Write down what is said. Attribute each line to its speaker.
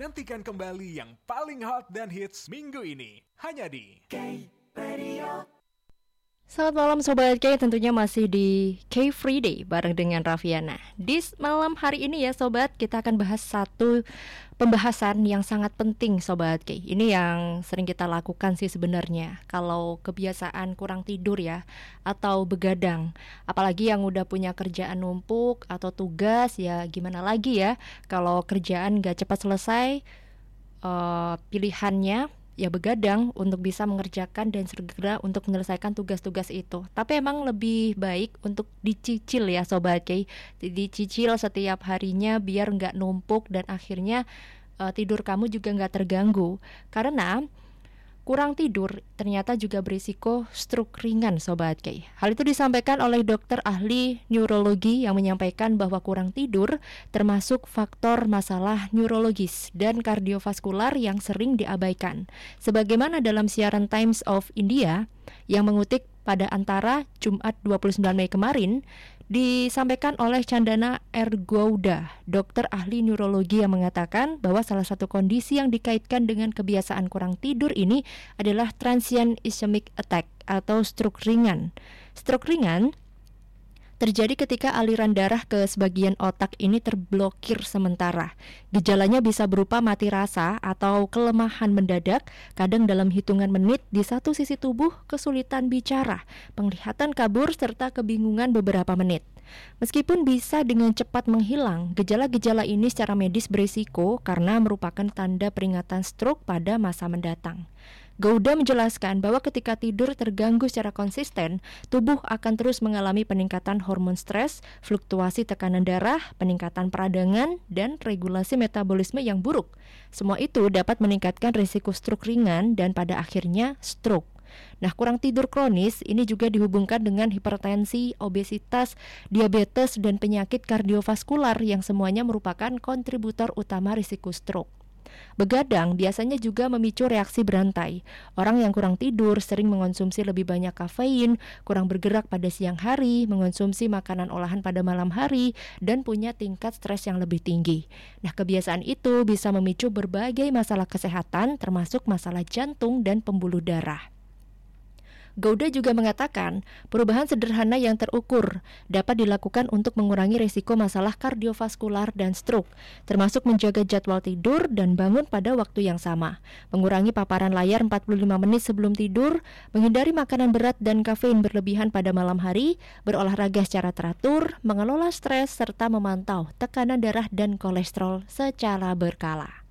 Speaker 1: Nantikan kembali yang paling hot dan hits minggu ini. Hanya di K-Radio.
Speaker 2: Selamat malam Sobat K, tentunya masih di K-Free Day bareng dengan Raffiana. Di malam hari ini ya Sobat, kita akan bahas satu pembahasan yang sangat penting Sobat K. Ini yang sering kita lakukan sih sebenarnya. Kalau kebiasaan kurang tidur ya, atau begadang, apalagi yang udah punya kerjaan numpuk atau tugas, ya gimana lagi ya. Kalau kerjaan gak cepat selesai, pilihannya ya begadang untuk bisa mengerjakan dan segera untuk menyelesaikan tugas-tugas itu. Tapi emang lebih baik untuk dicicil ya Sobat K, dicicil setiap harinya biar nggak numpuk dan akhirnya tidur kamu juga nggak terganggu. Karena kurang tidur ternyata juga berisiko stroke ringan Sobat K. Hal itu disampaikan oleh dokter ahli neurologi yang menyampaikan bahwa kurang tidur termasuk faktor masalah neurologis dan kardiovaskular yang sering diabaikan. Sebagaimana dalam siaran Times of India yang mengutip pada antara Jumat 29 Mei kemarin, disampaikan oleh Chandana R. Gowda, dokter ahli neurologi yang mengatakan bahwa salah satu kondisi yang dikaitkan dengan kebiasaan kurang tidur ini adalah transient ischemic attack atau stroke ringan. Stroke ringan terjadi ketika aliran darah ke sebagian otak ini terblokir sementara. Gejalanya bisa berupa mati rasa atau kelemahan mendadak, kadang dalam hitungan menit di satu sisi tubuh, kesulitan bicara, penglihatan kabur, serta kebingungan beberapa menit. Meskipun bisa dengan cepat menghilang, gejala-gejala ini secara medis berisiko karena merupakan tanda peringatan stroke pada masa mendatang. Gowda menjelaskan bahwa ketika tidur terganggu secara konsisten, tubuh akan terus mengalami peningkatan hormon stres, fluktuasi tekanan darah, peningkatan peradangan, dan regulasi metabolisme yang buruk. Semua itu dapat meningkatkan risiko stroke ringan dan pada akhirnya stroke. Nah, kurang tidur kronis ini juga dihubungkan dengan hipertensi, obesitas, diabetes, dan penyakit kardiovaskular yang semuanya merupakan kontributor utama risiko stroke. Begadang biasanya juga memicu reaksi berantai. Orang yang kurang tidur sering mengonsumsi lebih banyak kafein, kurang bergerak pada siang hari, mengonsumsi makanan olahan pada malam hari, dan punya tingkat stres yang lebih tinggi. Nah, kebiasaan itu bisa memicu berbagai masalah kesehatan, termasuk masalah jantung dan pembuluh darah. Gowda juga mengatakan, perubahan sederhana yang terukur dapat dilakukan untuk mengurangi risiko masalah kardiovaskular dan stroke, termasuk menjaga jadwal tidur dan bangun pada waktu yang sama, mengurangi paparan layar 45 menit sebelum tidur, menghindari makanan berat dan kafein berlebihan pada malam hari, berolahraga secara teratur, mengelola stres, serta memantau tekanan darah dan kolesterol secara berkala.